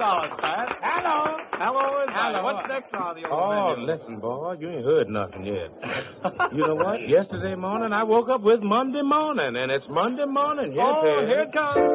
$2, Pat. Hello. Hello, is Hello. What's next on the old Oh, menu? listen, boy, you ain't heard nothing yet. You know what? Yesterday morning, I woke up with Monday morning, and it's Monday morning. Yes, Oh, it is. here it comes.